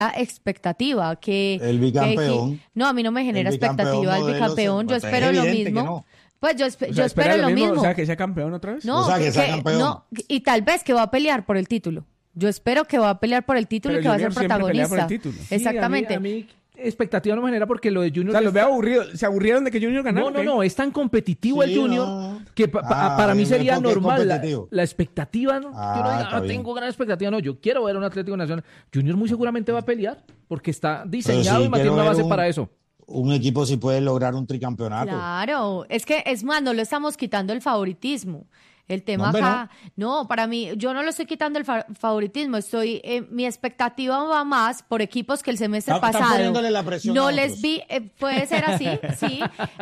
expectativa el bicampeón. No, a mí no me genera El expectativa el bicampeón. Yo espero lo mismo. No. Pues yo espero lo mismo. O sea, que sea campeón otra vez. No, o sea, que sea campeón. No, y tal vez que va a pelear por el título. Yo espero que va a pelear por el título y que va a ser protagonista. Por el título. Exactamente. Sí, a mí expectativa no me genera porque lo de Junior... O sea, los veo aburridos. ¿Se aburrieron de que Junior ganara? No, es tan competitivo el Junior que para mí sería normal la expectativa. ¿No? Yo no diga, tengo gran expectativa, no, yo quiero ver a un Atlético Nacional. Junior muy seguramente va a pelear porque está diseñado y mantiene una base para eso. Un equipo si puede lograr un tricampeonato. Claro, es que es más, no le estamos quitando el favoritismo. El tema acá, no, para mí, yo no lo estoy quitando el favoritismo, mi expectativa va más por equipos que el semestre pasado no les vi, puede ser así, sí,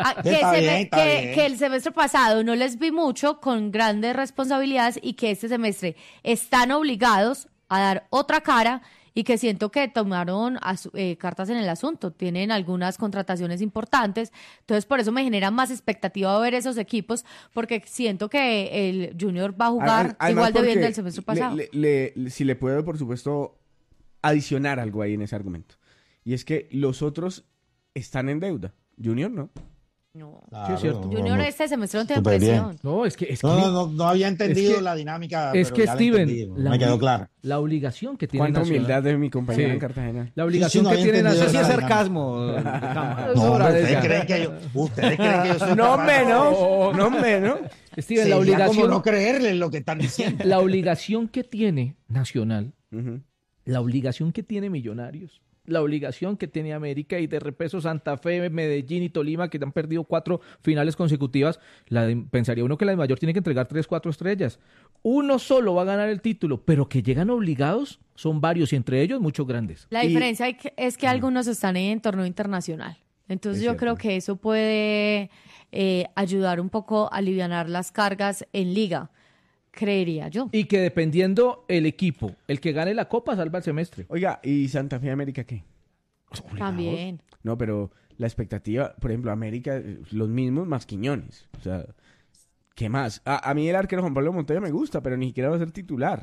que el semestre pasado no les vi mucho con grandes responsabilidades y que este semestre están obligados a dar otra cara y que siento que tomaron cartas en el asunto, tienen algunas contrataciones importantes, entonces por eso me genera más expectativa ver esos equipos, porque siento que el Junior va a jugar igual de bien del semestre pasado. Si le puedo, por supuesto, adicionar algo ahí en ese argumento, y es que los otros están en deuda, Junior no. No, claro, sí, es cierto. Junior este semestre no tiene presión. No, es que no había entendido la dinámica. Es que Steven, me quedó claro. La obligación que tiene Cuánta Nacional. humildad de mi compañero en Cartagena. La obligación que tiene Nacional. No sé si es sarcasmo. No, ustedes creen que yo soy no menos. Steven, la obligación. Como no creerle lo que están diciendo. La obligación que tiene Nacional, la obligación que tiene Millonarios, la obligación que tiene América y de repeso Santa Fe, Medellín y Tolima, que han perdido 4 finales consecutivas, pensaría uno que la de Mayor tiene que entregar 3, 4 estrellas. Uno solo va a ganar el título, pero que llegan obligados son varios y entre ellos muchos grandes. La diferencia es que algunos están en torneo internacional. Entonces yo creo que eso puede ayudar un poco a alivianar las cargas en liga. Creería yo. Y que dependiendo el equipo, el que gane la Copa salva el semestre. Oiga, ¿y Santa Fe América qué? También. No, pero la expectativa, por ejemplo, América, los mismos más Quiñones. O sea, ¿qué más? A mí el arquero Juan Pablo Montoya me gusta, pero ni siquiera va a ser titular.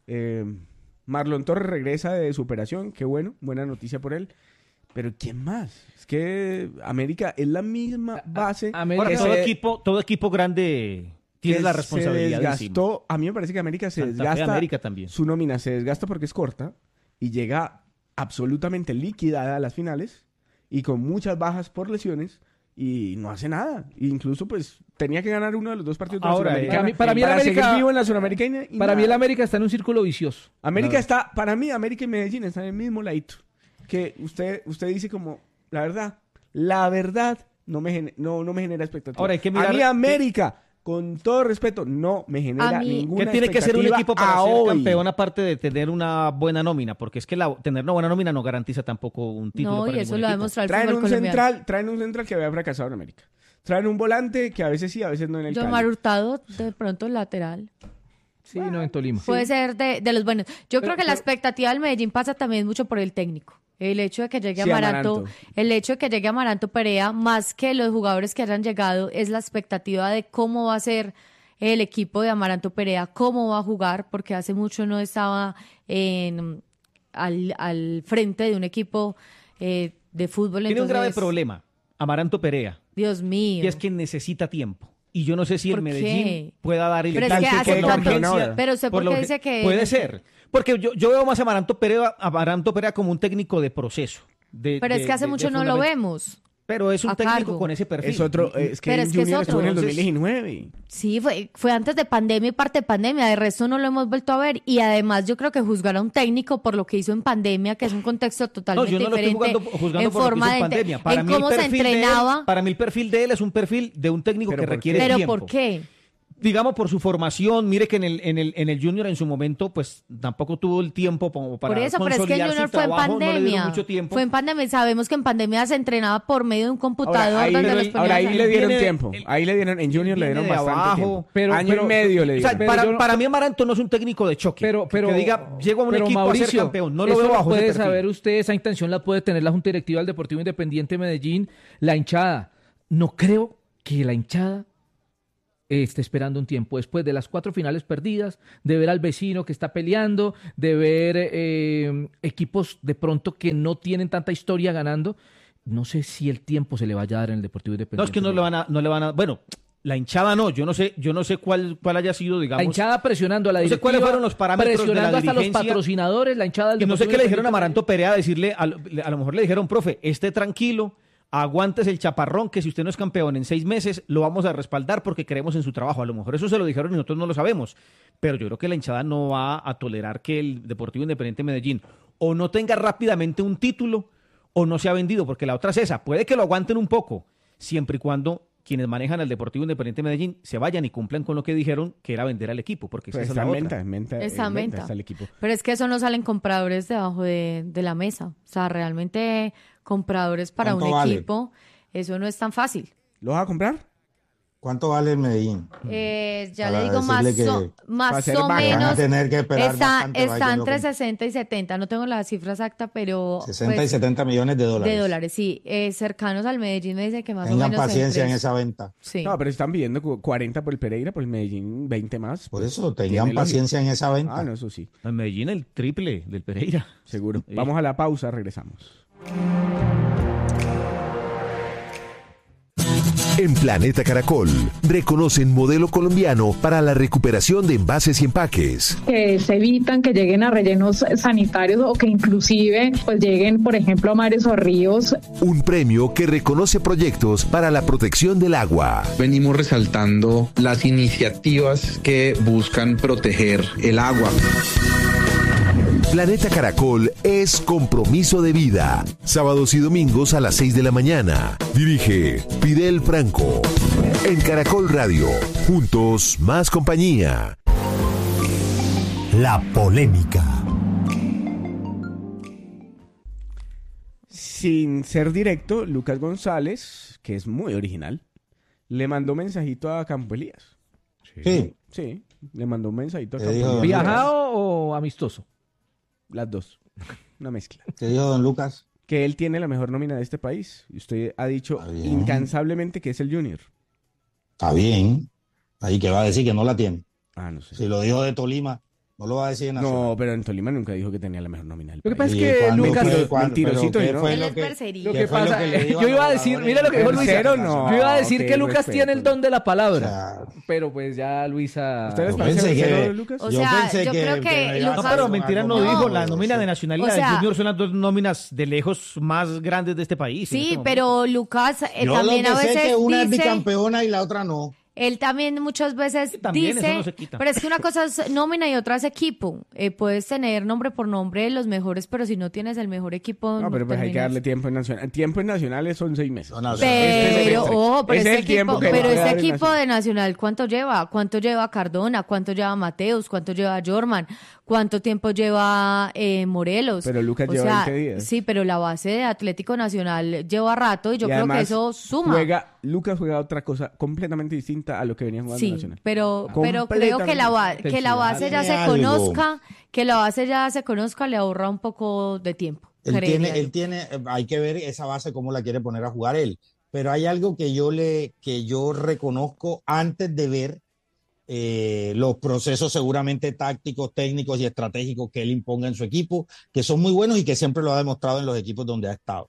Marlon Torres regresa de su operación, qué bueno, buena noticia por él. Pero ¿quién más? Es que América es la misma base. Ahora, todo equipo grande tiene la responsabilidad encima. A mí me parece que América se desgasta. América también. Su nómina se desgasta porque es corta y llega absolutamente liquidada a las finales y con muchas bajas por lesiones y no hace nada. Incluso pues tenía que ganar uno de los 2 partidos de la Sudamericana. Para mí el América seguir vivo en la Sudamericana. Para mí el América está en un círculo vicioso. Para mí América y Medellín están en el mismo ladito. Que usted dice como la verdad no me genera expectativa. Ahora hay que mirar a mí América con todo respeto, no me genera ninguna expectativa. ¿Qué tiene que ser un equipo para ser hoy campeón aparte de tener una buena nómina? Porque es que tener una buena nómina no garantiza tampoco un título. No, para y eso lo ha demostrado el fútbol colombiano. Traen un central que había fracasado en América. Traen un volante que a veces sí, a veces no en el Cali. Yomar Hurtado, de pronto lateral. Sí, no en Tolima. Puede ser de los buenos. Yo creo que la expectativa del Medellín pasa también mucho por el técnico. El hecho de que llegue Amaranto Perea, más que los jugadores que hayan llegado, es la expectativa de cómo va a ser el equipo de Amaranto Perea, cómo va a jugar, porque hace mucho no estaba al frente de un equipo de fútbol. Tiene un grave problema, Amaranto Perea. Dios mío. Y es que necesita tiempo. Y yo no sé si el Medellín pueda dar el pero Pero usted por qué dice que... Puede ser. Porque yo veo más a Amaranto Perea como un técnico de proceso. Pero es que hace mucho no lo vemos. Pero es un técnico con ese perfil. Es otro, es que pero Junior estuvo en el 2019. Sí, fue antes de pandemia y parte de pandemia. De resto no lo hemos vuelto a ver. Y además yo creo que juzgar a un técnico por lo que hizo en pandemia, que es un contexto totalmente diferente. Juzgando en forma de pandemia. En cómo se entrenaba. Para mí el perfil de él es un perfil de un técnico que requiere tiempo. ¿Pero por qué? Digamos, por su formación, mire que en el Junior en su momento, pues tampoco tuvo el tiempo como para por eso, pero es que el Junior fue en pandemia. Mucho tiempo. Fue en pandemia. Sabemos que en pandemia se entrenaba por medio de un computador. Ahí le dieron tiempo. En Junior le dieron bastante tiempo. Año y medio le dieron. O sea, para mí Amaranto no es un técnico de choque. Pero que diga, llego a un equipo Mauricio, a ser campeón. No lo veo bajo puede ese perfil. saber usted, esa intención la puede tener la Junta Directiva del Deportivo Independiente Medellín, la hinchada. No creo que la hinchada esté esperando un tiempo después de las 4 finales perdidas, de ver al vecino que está peleando, de ver equipos de pronto que no tienen tanta historia ganando. No sé si el tiempo se le vaya a dar en el Deportivo Independiente. No, es que no le van a, bueno, la hinchada no, yo no sé cuál haya sido, digamos. La hinchada presionando a la directiva, no sé cuáles fueron los parámetros presionando de la hasta los dirigencia, patrocinadores, la hinchada del y no sé Deportivo qué le dijeron a Independiente. Amaranto Perea, decirle, a lo mejor le dijeron, profe, esté tranquilo, aguantes el chaparrón, que si usted no es campeón en 6 meses, lo vamos a respaldar porque creemos en su trabajo. A lo mejor eso se lo dijeron y nosotros no lo sabemos, pero yo creo que la hinchada no va a tolerar que el Deportivo Independiente Medellín o no tenga rápidamente un título o no se ha vendido, porque la otra es esa, puede que lo aguanten un poco, siempre y cuando quienes manejan al Deportivo Independiente Medellín se vayan y cumplan con lo que dijeron, que era vender al equipo, porque Pues esa es la otra. Está en venta. Está el equipo. Pero es que eso no salen compradores debajo de la mesa. O sea, realmente compradores para un ¿Cuánto vale? equipo, eso no es tan fácil. ¿Lo vas a comprar? ¿Cuánto vale el Medellín? Ya Para le digo decirle que va a más ser o vaca. Van a menos. tener que esperar bastante para Está que lo entre compren. 60 y 70. No tengo la cifra exacta, pero 60 y pues, 70 millones de dólares. de dólares, sí. Cercanos al Medellín me dice que más Tengan o menos. paciencia en esa venta. Sí. No, pero están pidiendo 40 por el Pereira, por el Medellín 20 más. Por pues, eso, tiene tengan lógica. paciencia en esa venta. Ah, no, eso sí, En Medellín el triple del Pereira. seguro. Sí. Vamos a la pausa, regresamos. En Planeta Caracol reconocen modelo colombiano para la recuperación de envases y empaques. Que se evitan que lleguen a rellenos sanitarios o que inclusive pues lleguen, por ejemplo, a mares o ríos. Un premio que reconoce proyectos para la protección del agua. Venimos resaltando las iniciativas que buscan proteger el agua. Planeta Caracol es compromiso de vida. Sábados y domingos a las 6 de la mañana. Dirige Fidel Franco. En Caracol Radio. Juntos, más compañía. La polémica. Sin ser directo, Lucas González, que es muy original, le mandó un mensajito a Campo Elías. Sí. Sí, le mandó un mensajito a ¿Qué Campo dijo, Elías. don Lucas? ¿Viajado o amistoso? Las dos. Una mezcla. ¿Qué dijo don Lucas? Que él tiene la mejor nómina de este país. Y usted ha dicho Está bien. incansablemente que es el Junior. Está bien. Ahí que va a decir que no la tiene. Ah, no sé. Si lo dijo de Tolima, no lo va a decir en Nacional. No, pero en Tolima nunca dijo que tenía la mejor nómina del Lo que país. pasa es ¿Y que cuándo? Lucas... ¿Pero cuándo? mentirosito, ¿Pero qué ¿no? fue Él lo es que- perseguido. qué ¿Qué fue lo pasa? que le dijo Yo a iba a los decir, jugadores mira lo que dijo de Luisa. Tercero, no. Yo iba a decir Ok, que Lucas respeto. tiene el don de la O palabra. sea, Pero pues ya Luisa... ¿Ustedes Yo parecen pensé que- tercero, Lucas? O yo sea, pensé yo creo que me iba a Lucas- No, hacer pero un mentira no algo dijo. malo La de nómina eso. de Nacional y O la sea- de Junior son las dos nóminas de lejos más grandes de este país. en Sí, este momento. pero Lucas Yo también lo a que sé es veces que una es dice... bicampeona y la otra no. Él también muchas veces También, eso dice, no se quita. pero es que una cosa es nómina y otra es equipo. Puedes tener nombre por nombre los mejores, pero si no tienes el mejor equipo, No, pero pues hay que terminas. darle tiempo en Nacional. Tiempo en Nacionales son 6 meses. No, Este es el Pero, extra. ojo, pero Ese este es el tiempo equipo, que pero le va a este dar en equipo Nacional. de Nacional, ¿cuánto lleva? ¿Cuánto lleva Cardona? ¿Cuánto lleva Mateus? ¿Cuánto lleva Jorman? ¿Cuánto tiempo lleva Morelos? Pero Lucas O lleva sea, 20 días. Sí, pero la base de Atlético Nacional lleva rato y yo Y creo que además eso suma. Lucas juega otra cosa completamente distinta a lo que venía jugando Sí, Nacional. pero creo que la base ya se Tiene algo. conozca, le ahorra un poco de tiempo. Él tiene, hay que ver esa base cómo la quiere poner a jugar él. Pero hay algo que yo reconozco antes de ver los procesos seguramente tácticos, técnicos y estratégicos que él imponga en su equipo, que son muy buenos y que siempre lo ha demostrado en los equipos donde ha estado.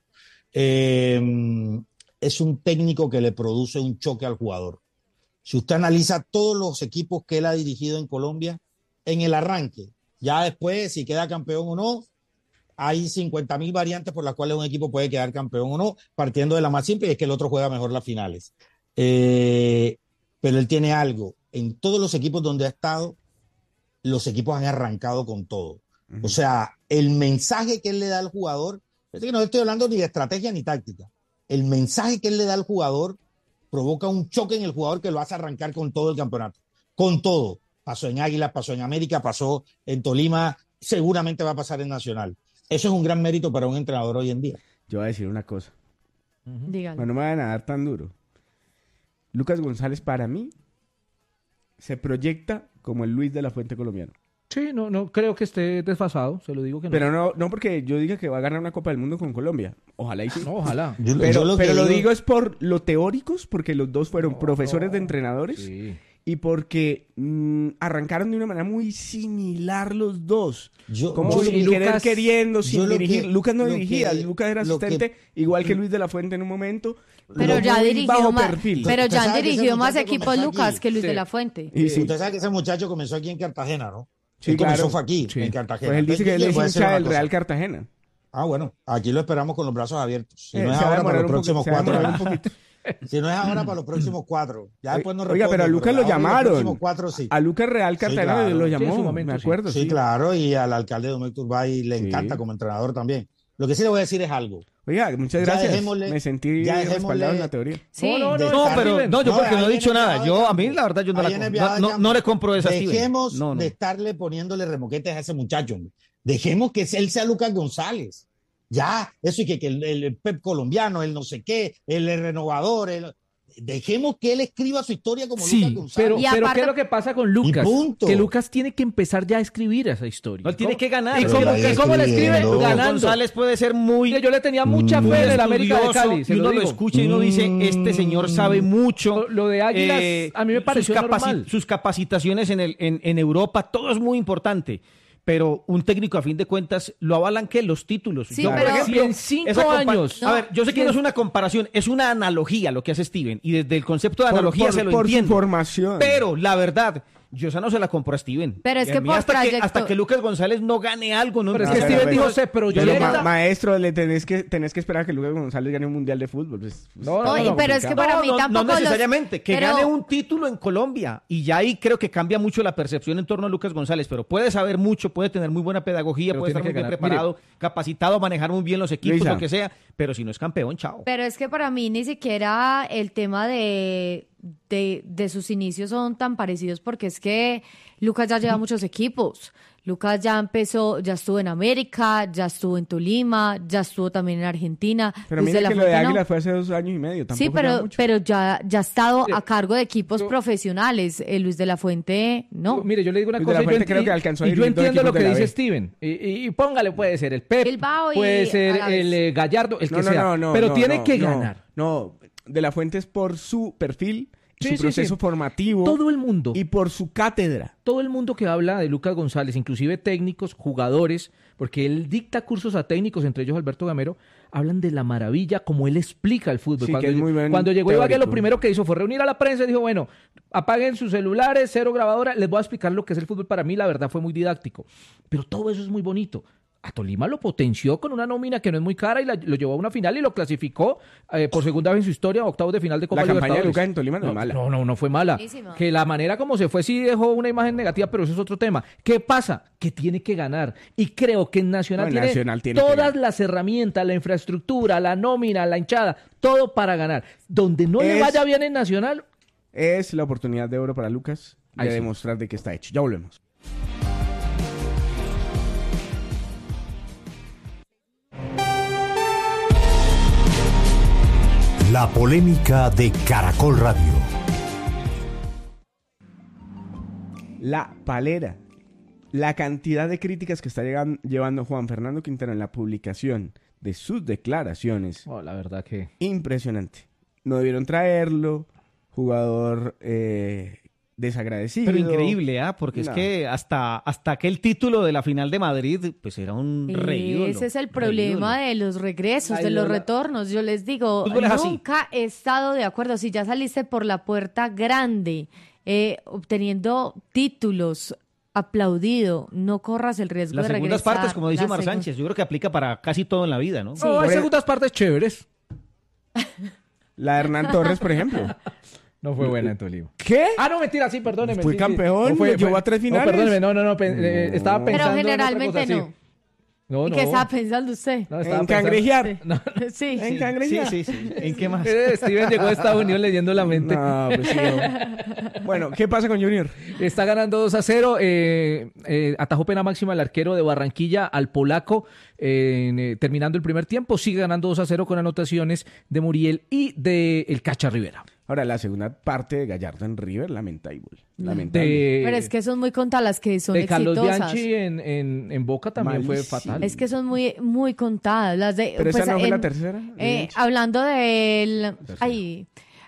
Es un técnico que le produce un choque al jugador. Si usted analiza todos los equipos que él ha dirigido en Colombia, en el arranque, ya después, si queda campeón o no, hay 50.000 variantes por las cuales un equipo puede quedar campeón o no, partiendo de la más simple, y es que el otro juega mejor las finales. Pero él tiene algo. En todos los equipos donde ha estado, los equipos han arrancado con todo. O sea, el mensaje que él le da al jugador, es que no estoy hablando ni de estrategia ni táctica, el mensaje que él le da al jugador provoca un choque en el jugador que lo hace arrancar con todo el campeonato. Con todo. Pasó en Águilas, pasó en América, pasó en Tolima, seguramente va a pasar en Nacional. Eso es un gran mérito para un entrenador hoy en día. Yo voy a decir una cosa. Dígalo. Bueno, no me van a dar tan duro. Lucas González, para mí, se proyecta como el Luis de la Fuente colombiano. Sí, no creo que esté desfasado, se lo digo que no. Pero no porque yo diga que va a ganar una Copa del Mundo con Colombia. Ojalá y sí. No, ojalá. Yo Pero que lo digo es por lo teóricos, porque los dos fueron profesores de entrenadores. Sí. y porque arrancaron de una manera muy similar los dos. Sin querer queriendo, sin dirigir. Lucas no dirigía, que, Lucas era asistente, igual que Luis de la Fuente en un momento. Pero ya dirigió más, pero ya han sabe que ese dirigido más muchacho equipos comenzó Lucas aquí. que Luis Sí. de la Fuente. Y sí. Usted sabe que ese muchacho comenzó aquí en Cartagena, ¿no? Sí, Él comenzó claro. fue aquí, Sí. en Cartagena. Pues él dice que él es Voy a decir hincha una del cosa. Real Cartagena. Ah, bueno, aquí lo esperamos con los brazos abiertos. Si no es Se va a ahora, para demorar los un próximos poquito, se va a 4 demorar un años. poquito. Si no es ahora, para los próximos 4. Ya después nos Oiga, pero a Lucas lo ahora en los llamaron. próximos 4 sí. A Lucas Real Cartagena claro. lo Sí, llamó, en su momento, me acuerdo. Sí, claro, y al alcalde Domecq Turbay le encanta como entrenador también. Lo que sí le voy a decir es algo. Oiga, muchas Ya gracias. dejémosle- Me sentí ya dejémosle- respaldado en la teoría. Sí. No, De pero estar- no, yo porque no he ahí dicho viene nada. el Yo, viaje a mí, campo. la verdad, yo no, Ahí la, viene el no, viaje no, campo. no le compro esa a Steven. Dejemos No, no. de estarle poniéndole remoquetes a ese muchacho, hombre. Dejemos que él sea Lucas González. Ya, eso y que el Pep colombiano, el no sé qué, el renovador, dejemos que él escriba su historia como Lucas Sí, González. pero, Y pero aparte- ¿qué es lo que pasa con Lucas? Y punto. Que Lucas tiene que empezar ya a escribir esa historia. No, él tiene que ganar. ¿Y Pero cómo, la y cómo la escribe? escribiendo. Ganando. González puede ser muy... Mire, yo le tenía mucha fe en el América de estudioso, Cali, se y lo uno lo digo. escucha y uno dice, este señor sabe mucho. Lo de Águilas, a mí me pareció normal. Sus capacitaciones en Europa, todo es muy importante. Pero un técnico, a fin de cuentas, lo avalan que los títulos. Sí, Yo, por pero- ejemplo, Si en 5 esa años... A ver, yo sé que no es una comparación, es una analogía lo que hace Steven. Y desde el concepto de analogía se lo por su entiendo. formación. Pero la verdad, yo esa no se la compro a Steven. Pero es Y a que mí por hasta que Lucas González no gane algo, no. Pero es No, que pero- Steven dijo, pero- se proyecta. Pero maestro, le tenés que esperar a que Lucas González gane un mundial de fútbol. Pues, Oye, pero es que para mí tampoco no necesariamente, que pero- gane un título en Colombia. Y ya ahí creo que cambia mucho la percepción en torno a Lucas González. Pero puede saber mucho, puede tener muy buena pedagogía, Pero puede estar tiene muy que bien ganar. preparado, capacitado a manejar muy bien los equipos, Luisa. lo que sea. Pero si no es campeón, chao. Pero es que para mí ni siquiera el tema de sus inicios son tan parecidos porque es que Lucas ya lleva muchos equipos. Lucas ya empezó, ya estuvo en América, ya estuvo en Tolima, ya estuvo también en Argentina. Pero Luis de mira la que lo de Fuente no. Águila fue hace 2 años y medio. Sí, Tampoco lleva mucho. pero ya ha estado a cargo de equipos profesionales. Luis de la Fuente, no. Mire, yo le digo una Luis de cosa. la y yo Fuente creo que alcanzó a y yo dirigir dos entiendo lo equipos que de la dice B. Steven. Y póngale, puede ser el Pep, Bilbao y puede ser Alavés. el Gallardo, el que No, sea. no, pero no, tiene no, que no, ganar. No, de la Fuente es por su perfil, Sí, su sí, proceso sí. formativo Todo el mundo. y por su cátedra. Todo el mundo que habla de Lucas González, inclusive técnicos, jugadores, porque él dicta cursos a técnicos, entre ellos Alberto Gamero, hablan de la maravilla como él explica el fútbol. Sí, cuando, que es muy buen cuando llegó Ibagué, lo teórico. primero que hizo fue reunir a la prensa y dijo, bueno, apaguen sus celulares, 0 grabadora, les voy a explicar lo que es el fútbol. Para mí, la verdad, fue muy didáctico. Pero todo eso es muy bonito. A Tolima lo potenció con una nómina que no es muy cara y lo llevó a una final y lo clasificó por segunda vez en su historia a octavos de final de Copa La campaña de Libertadores. Lucas en Tolima no es mala. No fue mala. Buenísima. Que la manera como se fue sí dejó una imagen negativa, pero eso es otro tema. ¿Qué pasa? Que tiene que ganar. Y creo que en Nacional, No, Nacional tiene que todas ganar. las herramientas, la infraestructura, la nómina, la hinchada, todo para ganar. Donde no le Es- vaya bien en Nacional, Es la oportunidad de oro para Lucas Ahí de sí. demostrar de qué está hecho. Ya volvemos. La polémica de Caracol Radio. La palera. La cantidad de críticas que está llevando Juan Fernando Quintero en la publicación de sus declaraciones. la verdad que... Impresionante. No debieron traerlo. Jugador desagradecido. Pero increíble, porque es No. que hasta aquel título de la final de Madrid, pues era un reídolo. Ese es el problema de los regresos, de los retornos. Yo les digo, Fútbol es así. nunca he estado de acuerdo. Si ya saliste por la puerta grande, obteniendo títulos, aplaudido, no corras el riesgo Las de regresar. segundas partes, como dice Las Mar segun- Sánchez, yo creo que aplica para casi todo en la vida, ¿no? Sí. No, hay segundas partes chéveres. La de Hernán Torres, por ejemplo. No fue buena en Tolima. ¿Qué? Ah, no, mentira, sí, perdóneme. Fue sí, campeón, No, llevó a 3 finales. No, perdóneme, estaba Pero pensando generalmente en otra cosa, no. sí. No, ¿Y no. qué estaba pensando usted? No, estaba En pensando- cangrejear. No. Sí. En cangrejear. Sí. ¿En qué más? Steven llegó a Estados Unidos leyendo la mente. No, pues sí, no. Bueno, ¿qué pasa con Junior? Está ganando 2-0. Atajó pena máxima el arquero de Barranquilla al polaco terminando el primer tiempo. Sigue ganando 2-0 con anotaciones de Muriel y de el Cacha Rivera. Ahora, la segunda parte de Gallardo en River, lamentable. Pero es que son muy contadas las que son de Carlos exitosas. Bianchi en Boca también fue Malísimo. fatal. Es que son muy, muy contadas. Las de, Pero pues, esa no fue la tercera. hablando del... Ay,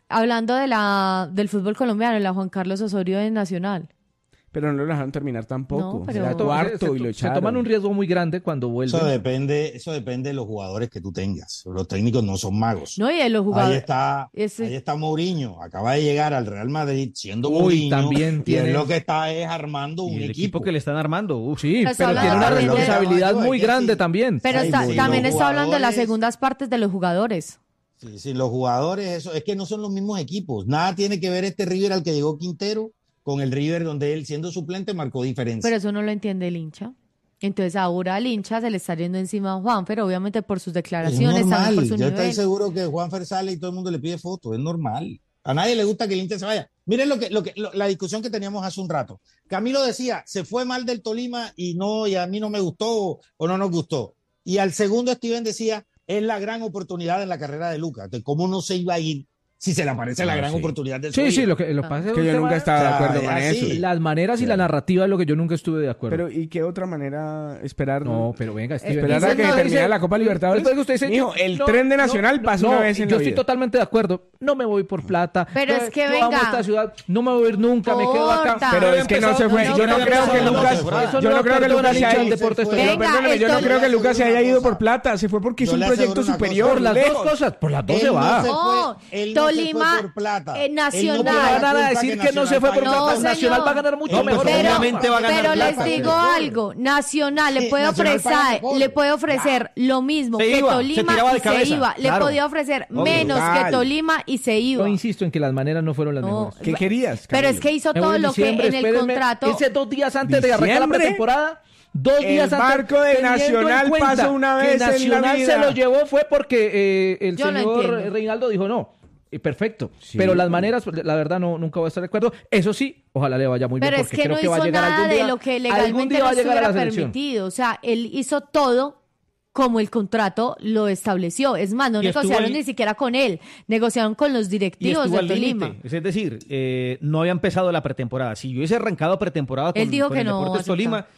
hablando del fútbol colombiano, la Juan Carlos Osorio en Nacional. Pero no lo dejaron terminar tampoco. No, pero- Era cuarto y lo echaron. Se toman un riesgo muy grande cuando vuelven. Eso depende de los jugadores que tú tengas. Los técnicos no son magos. No, y de los jugadores. Ahí está Mourinho, acaba de llegar al Real Madrid siendo Uy, Mourinho. también y tiene- él lo que está es armando Y un el equipo. que le están armando. Sí, Pero pero habla tiene una de- responsabilidad de- muy de- grande sí. también. Pero Sí, sí, también los está hablando de las jugadores- segundas partes de los jugadores. Sí, los jugadores, eso es que no son los mismos equipos. Nada tiene que ver este River al que llegó Quintero con el River donde él, siendo suplente, marcó diferencia. Pero eso no lo entiende el hincha. Entonces ahora al hincha se le está yendo encima a Juan, pero obviamente por sus es declaraciones, también normal. por su Yo nivel. estoy seguro que Juanfer sale y todo el mundo le pide fotos. Es normal. A nadie le gusta que el hincha se vaya. Miren la discusión que teníamos hace un rato. Camilo decía, se fue mal del Tolima y a mí no me gustó o no nos gustó. Y al segundo Steven decía, es la gran oportunidad en la carrera de Lucas. Entonces, ¿cómo no se iba a ir si se le aparece la gran oportunidad de su Sí, vida? sí, lo que pasa es Que yo nunca estaba de acuerdo con así. eso. Las maneras y la narrativa es lo que yo nunca estuve de acuerdo. Pero, ¿y qué otra manera esperar? no, pero venga, Steven. Esperar a Eso que no termine dice- la Copa Libertadores. Entonces usted dice, Mijo, el no, tren de Nacional pasa una vez en yo la estoy vida. totalmente de acuerdo. No me voy por plata. Pero Yo- es que yo venga. amo esta ciudad. No me voy a ir nunca. Me quedo acá. Importa. Pero es que no se fue. Yo no creo que Lucas. Yo no creo que Lucas se haya ido. Deportes Venga, Pero perdóneme, yo no creo que Lucas se haya ido por plata. Se fue porque hizo Yo un le proyecto aseguro una superior. Por las lejos. dos cosas. Por las dos Él se no va. se No, fue- él no se Tolima, fue por plata. Él no Nacional. tiene la No van a culpa decir que no se fue por Nacional No, plata. pague. Nacional señor. va a ganar mucho Hombre, mejor. pero- obviamente va a ganar Pero plata. les digo algo, Nacional le Sí, puede Nacional paga ofrecer, mejor. le puede ofrecer lo mismo Se que iba, se Tolima tiraba de y se cabeza, iba. Le claro. podía ofrecer Obvio. menos Total. que Tolima y se iba. Yo insisto en que las maneras no fueron las No, mejores. ¿Qué querías, Pero Camilo? es que hizo Me voy todo en lo diciembre, que en el espérenme, contrato. Ese 2 días antes de arrancar la ¿Diciembre? pretemporada. 2 días El antes. barco de teniendo Nacional en cuenta pasó una vez que en la Nacional vida. se lo llevó fue porque el Yo lo señor entiendo. Reinaldo dijo no. Perfecto. Sí. Pero las maneras, la verdad, nunca voy a estar de acuerdo. Eso sí, ojalá le vaya muy Pero bien. es Porque que creo no que va a hizo llegar nada algún día. de lo que Algún legalmente día no va a llegar a la estuviera selección. permitido. O sea, él hizo todo como el contrato lo estableció. Es más, no Y estuvo negociaron al- ni siquiera con él, negociaron con los Y directivos estuvo de al Tolima. límite. Es decir, no había empezado la pretemporada. Si yo hubiese arrancado pretemporada con, Él dijo con que el no Deportes aceptaba. Tolima,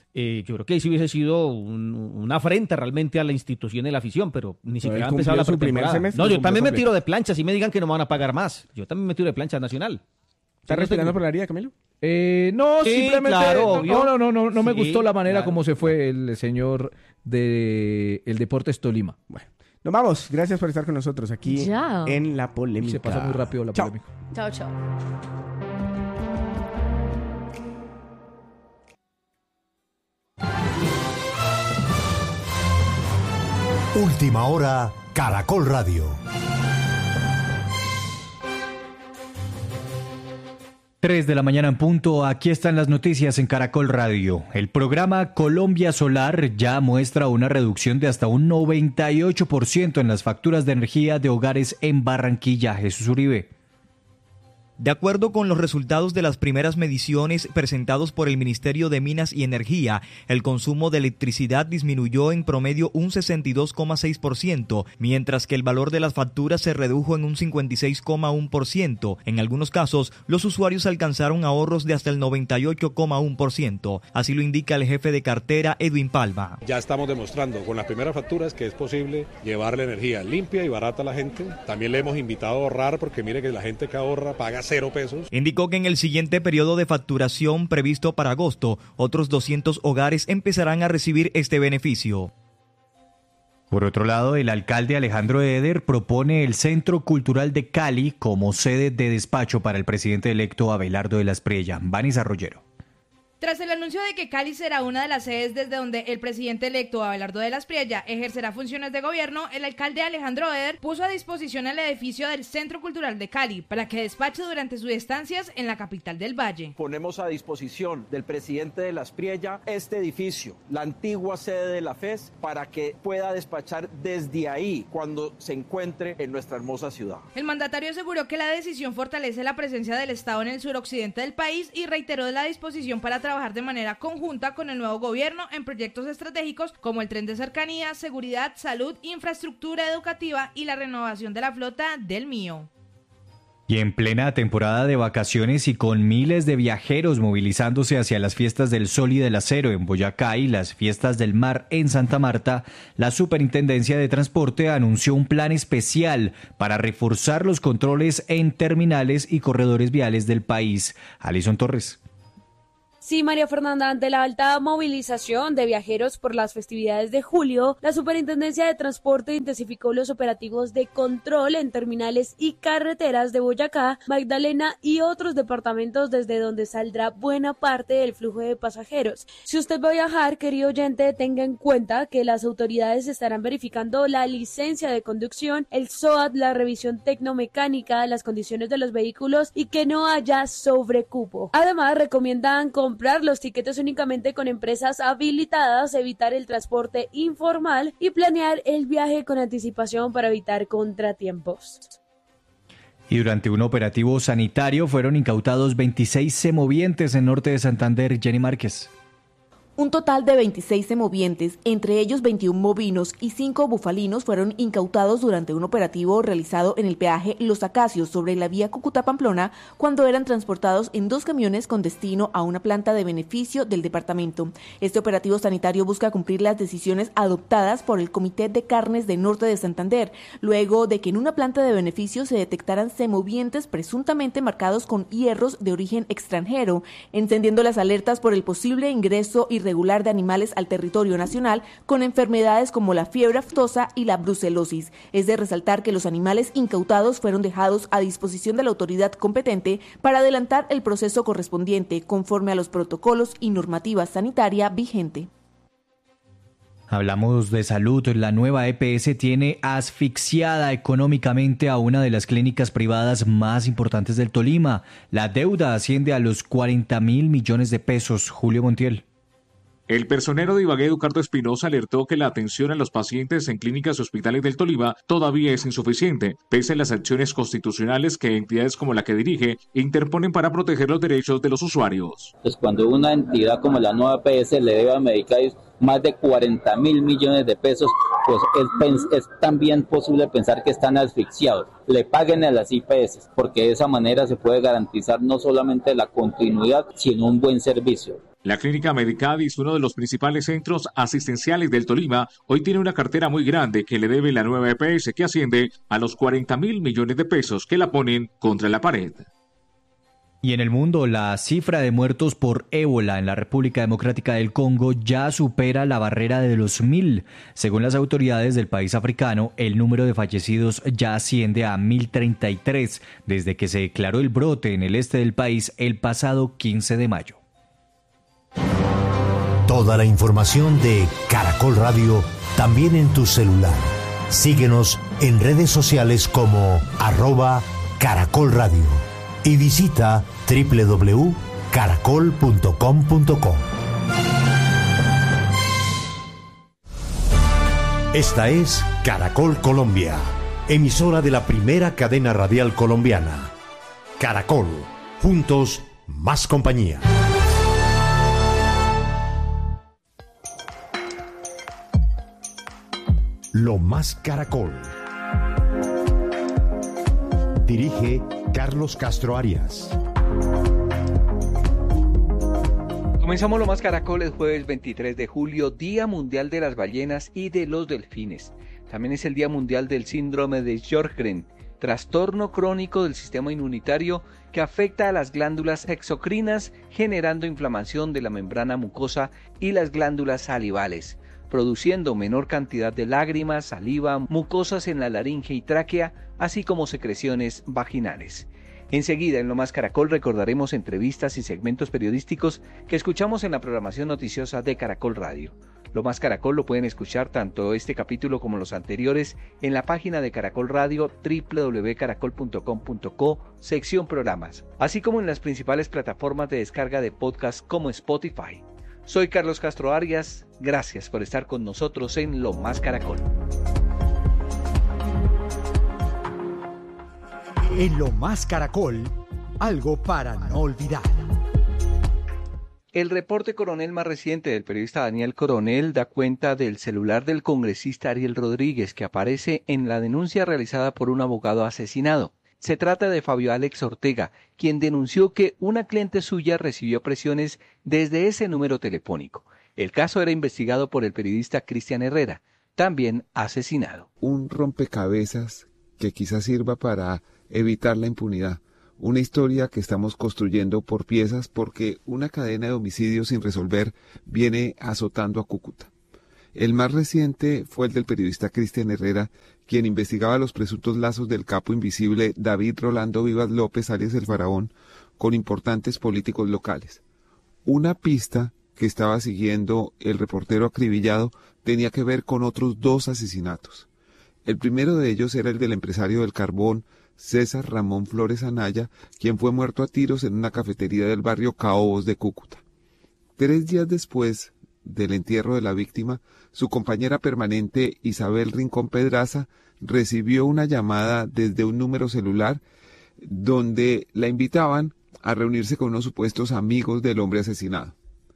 yo creo que sí hubiese sido una afrenta realmente a la institución y la afición, pero ni siquiera ha él empezado la cumplió su primer pretemporada. semestre, No, yo cumplió también me completo. tiro de plancha, si me digan que no me van a pagar más. Yo también me tiro de plancha Nacional. ¿Estás respirando por la herida, Camilo? No, Sí, simplemente claro, obvio. no me Sí, gustó la manera claro. como se fue el señor de el Deportes Tolima. Bueno, nos vamos. Gracias por estar con nosotros aquí Ya. en La Polémica. Se pasa muy rápido la Chao. polémica. Chao, chao. Última hora, Caracol Radio. 3 de la mañana en punto, aquí están las noticias en Caracol Radio. El programa Colombia Solar ya muestra una reducción de hasta un 98% en las facturas de energía de hogares en Barranquilla. Jesús Uribe. De acuerdo con los resultados de las primeras mediciones presentados por el Ministerio de Minas y Energía, el consumo de electricidad disminuyó en promedio un 62,6%, mientras que el valor de las facturas se redujo en un 56,1%. En algunos casos, los usuarios alcanzaron ahorros de hasta el 98,1%. Así lo indica el jefe de cartera, Edwin Palma. Ya estamos demostrando con las primeras facturas que es posible llevar la energía limpia y barata a la gente. También le hemos invitado a ahorrar porque mire que la gente que ahorra paga 0 pesos. Indicó que en el siguiente periodo de facturación previsto para agosto, otros 200 hogares empezarán a recibir este beneficio. Por otro lado, el alcalde Alejandro Eder propone el Centro Cultural de Cali como sede de despacho para el presidente electo Abelardo de la Espriella. Vanessa Rollero. Tras el anuncio de que Cali será una de las sedes desde donde el presidente electo Abelardo de la Espriella ejercerá funciones de gobierno, el alcalde Alejandro Eder puso a disposición el edificio del Centro Cultural de Cali para que despache durante sus estancias en la capital del Valle. Ponemos a disposición del presidente de la Espriella este edificio, la antigua sede de la FES, para que pueda despachar desde ahí cuando se encuentre en nuestra hermosa ciudad. El mandatario aseguró que la decisión fortalece la presencia del Estado en el suroccidente del país y reiteró la disposición para trabajar de manera conjunta con el nuevo gobierno en proyectos estratégicos como el tren de cercanía, seguridad, salud, infraestructura educativa y la renovación de la flota del Mío. Y en plena temporada de vacaciones y con miles de viajeros movilizándose hacia las fiestas del Sol y del Acero en Boyacá y las fiestas del Mar en Santa Marta, la Superintendencia de Transporte anunció un plan especial para reforzar los controles en terminales y corredores viales del país. Alison Torres. Sí, María Fernanda, ante la alta movilización de viajeros por las festividades de julio, la Superintendencia de Transporte intensificó los operativos de control en terminales y carreteras de Boyacá, Magdalena y otros departamentos desde donde saldrá buena parte del flujo de pasajeros. Si usted va a viajar, querido oyente, tenga en cuenta que las autoridades estarán verificando la licencia de conducción, el SOAT, la revisión tecnomecánica, las condiciones de los vehículos y que no haya sobrecupo. Además, recomiendan comprar los tiquetes únicamente con empresas habilitadas, evitar el transporte informal y planear el viaje con anticipación para evitar contratiempos. Y durante un operativo sanitario fueron incautados 26 semovientes en norte de Santander. Jenny Márquez. Un total de 26 semovientes, entre ellos 21 bovinos y 5 bufalinos, fueron incautados durante un operativo realizado en el peaje Los Acacios sobre la vía Cúcuta-Pamplona cuando eran transportados en 2 camiones con destino a una planta de beneficio del departamento. Este operativo sanitario busca cumplir las decisiones adoptadas por el Comité de Carnes de Norte de Santander, luego de que en una planta de beneficio se detectaran semovientes presuntamente marcados con hierros de origen extranjero, encendiendo las alertas por el posible ingreso irregular de animales al territorio nacional con enfermedades como la fiebre aftosa y la brucelosis. Es de resaltar que los animales incautados fueron dejados a disposición de la autoridad competente para adelantar el proceso correspondiente conforme a los protocolos y normativa sanitaria vigente. Hablamos de salud. La nueva EPS tiene asfixiada económicamente a una de las clínicas privadas más importantes del Tolima. La deuda asciende a los 40.000 millones de pesos. Julio Montiel. El personero de Ibagué, Eduardo Espinosa, alertó que la atención a los pacientes en clínicas y hospitales del Tolima todavía es insuficiente, pese a las acciones constitucionales que entidades como la que dirige interponen para proteger los derechos de los usuarios. Pues cuando una entidad como la nueva EPS le debe a Medicais más de 40.000 millones de pesos, pues es también posible pensar que están asfixiados. Le paguen a las IPS, porque de esa manera se puede garantizar no solamente la continuidad, sino un buen servicio. La Clínica Medicadis, uno de los principales centros asistenciales del Tolima, hoy tiene una cartera muy grande que le debe la nueva EPS, que asciende a los 40.000 millones de pesos que la ponen contra la pared. Y en el mundo, la cifra de muertos por ébola en la República Democrática del Congo ya supera la barrera de los 1.000. Según las autoridades del país africano, el número de fallecidos ya asciende a 1.033 desde que se declaró el brote en el este del país el pasado 15 de mayo. Toda la información de Caracol Radio también en tu celular. Síguenos en redes sociales como @Caracol Radio y visita www.caracol.com.co. Esta es Caracol Colombia, emisora de la primera cadena radial colombiana. Caracol, juntos más compañía. Lo más Caracol. Dirige Carlos Castro Arias. Comenzamos Lo más Caracol el jueves 23 de julio, Día Mundial de las Ballenas y de los Delfines. También es el Día Mundial del Síndrome de Sjögren, trastorno crónico del sistema inmunitario que afecta a las glándulas exocrinas, generando inflamación de la membrana mucosa y las glándulas salivales, produciendo menor cantidad de lágrimas, saliva, mucosas en la laringe y tráquea, así como secreciones vaginales. Enseguida, en Lo más Caracol, recordaremos entrevistas y segmentos periodísticos que escuchamos en la programación noticiosa de Caracol Radio. Lo más Caracol lo pueden escuchar tanto este capítulo como los anteriores en la página de Caracol Radio, www.caracol.com.co, sección programas, así como en las principales plataformas de descarga de podcast como Spotify. Soy Carlos Castro Arias, gracias por estar con nosotros en Lo más Caracol. En Lo más Caracol, algo para no olvidar. El reporte Coronel más reciente del periodista Daniel Coronel da cuenta del celular del congresista Ariel Rodríguez, que aparece en la denuncia realizada por un abogado asesinado. Se trata de Fabio Alex Ortega, quien denunció que una cliente suya recibió presiones desde ese número telefónico. El caso era investigado por el periodista Cristian Herrera, también asesinado. Un rompecabezas que quizás sirva para evitar la impunidad. Una historia que estamos construyendo por piezas porque una cadena de homicidios sin resolver viene azotando a Cúcuta. El más reciente fue el del periodista Cristian Herrera, quien investigaba los presuntos lazos del capo invisible David Rolando Vivas López, alias El Faraón, con importantes políticos locales. Una pista que estaba siguiendo el reportero acribillado tenía que ver con otros 2 asesinatos. El primero de ellos era el del empresario del carbón, César Ramón Flores Anaya, quien fue muerto a tiros en una cafetería del barrio Caobos de Cúcuta. 3 días después del entierro de la víctima, su compañera permanente Isabel Rincón Pedraza recibió una llamada desde un número celular donde la invitaban a reunirse con unos supuestos amigos del hombre asesinado.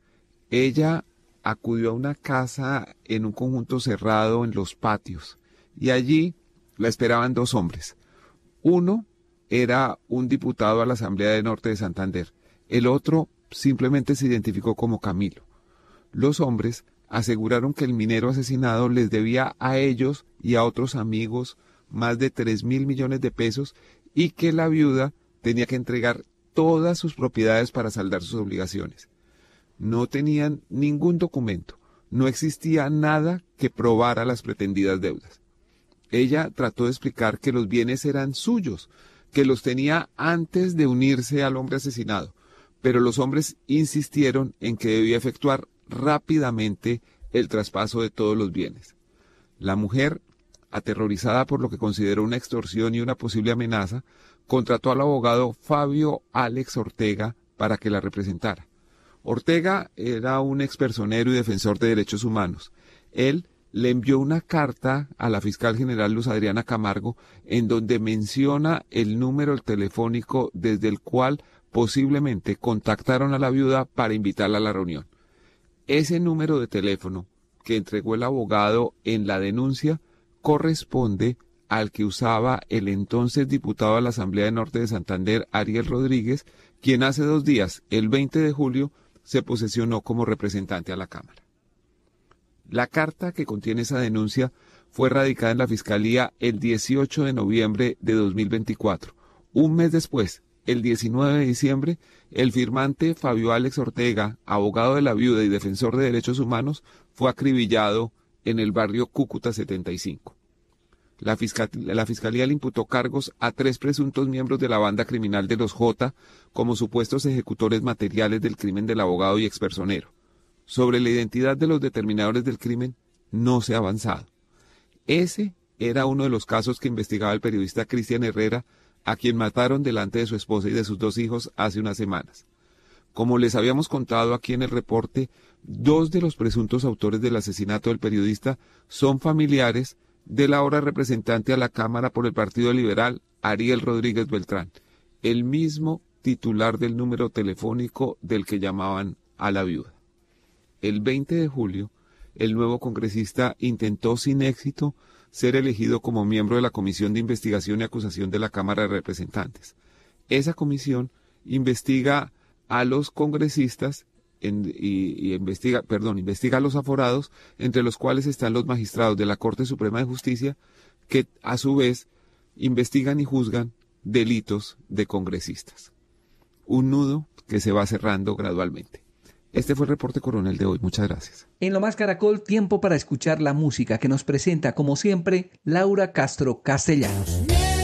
Ella acudió a una casa en un conjunto cerrado en Los Patios y allí la esperaban 2 hombres. Uno era un diputado a la Asamblea de Norte de Santander. El otro simplemente se identificó como Camilo. Los hombres aseguraron que el minero asesinado les debía a ellos y a otros amigos más de 3.000 millones de pesos y que la viuda tenía que entregar todas sus propiedades para saldar sus obligaciones. No tenían ningún documento, no existía nada que probara las pretendidas deudas. Ella trató de explicar que los bienes eran suyos, que los tenía antes de unirse al hombre asesinado, pero los hombres insistieron en que debía efectuar rápidamente el traspaso de todos los bienes. La mujer, aterrorizada por lo que consideró una extorsión y una posible amenaza, contrató al abogado Fabio Alex Ortega para que la representara. Ortega era un expersonero y defensor de derechos humanos. Él le envió una carta a la fiscal general Luz Adriana Camargo en donde menciona el número telefónico desde el cual posiblemente contactaron a la viuda para invitarla a la reunión. Ese número de teléfono que entregó el abogado en la denuncia corresponde al que usaba el entonces diputado a la Asamblea de Norte de Santander, Ariel Rodríguez, quien hace 2 días, el 20 de julio, se posesionó como representante a la Cámara. La carta que contiene esa denuncia fue radicada en la Fiscalía el 18 de noviembre de 2024. Un mes después, el 19 de diciembre, el firmante Fabio Alex Ortega, abogado de la viuda y defensor de derechos humanos, fue acribillado en el barrio Cúcuta 75. La Fiscalía le imputó cargos a 3 presuntos miembros de la banda criminal de los J como supuestos ejecutores materiales del crimen del abogado y expersonero. Sobre la identidad de los determinadores del crimen no se ha avanzado. Ese era uno de los casos que investigaba el periodista Cristian Herrera, a quien mataron delante de su esposa y de sus 2 hijos hace unas semanas. Como les habíamos contado aquí en el reporte, 2 de los presuntos autores del asesinato del periodista son familiares del ahora representante a la Cámara por el Partido Liberal, Ariel Rodríguez Beltrán, el mismo titular del número telefónico del que llamaban a la viuda. El 20 de julio, el nuevo congresista intentó sin éxito ser elegido como miembro de la Comisión de Investigación y Acusación de la Cámara de Representantes. Esa comisión investiga a los congresistas investiga a los aforados, entre los cuales están los magistrados de la Corte Suprema de Justicia, que a su vez investigan y juzgan delitos de congresistas. Un nudo que se va cerrando gradualmente. Este fue el reporte coronel de hoy. Muchas gracias. En Lo Más Caracol, tiempo para escuchar la música que nos presenta, como siempre, Laura Castro Castellanos.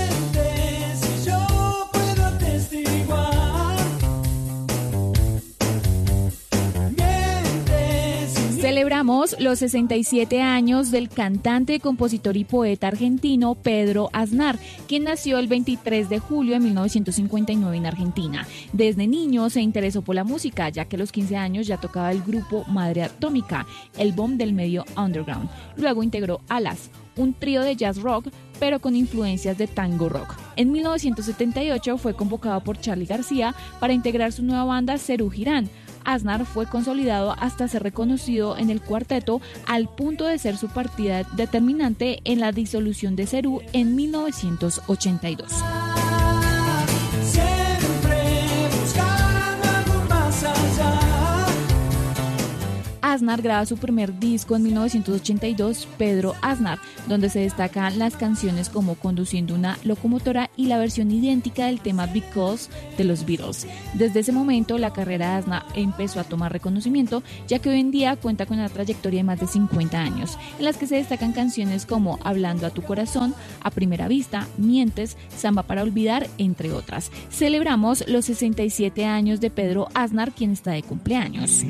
Celebramos los 67 años del cantante, compositor y poeta argentino Pedro Aznar, quien nació el 23 de julio de 1959 en Argentina. Desde niño se interesó por la música, ya que a los 15 años ya tocaba el grupo Madre Atómica, el boom del medio underground. Luego integró Alas, un trío de jazz rock, pero con influencias de tango rock. En 1978 fue convocado por Charly García para integrar su nueva banda Serú Girán. Aznar fue consolidado hasta ser reconocido en el cuarteto al punto de ser su partida determinante en la disolución de Serú en 1982. Aznar graba su primer disco en 1982, Pedro Aznar, donde se destacan las canciones como Conduciendo una locomotora y la versión idéntica del tema Because de los Beatles. Desde ese momento, la carrera de Aznar empezó a tomar reconocimiento, ya que hoy en día cuenta con una trayectoria de más de 50 años, en las que se destacan canciones como Hablando a tu corazón, A primera vista, Mientes, Samba para olvidar, entre otras. Celebramos los 67 años de Pedro Aznar, quien está de cumpleaños.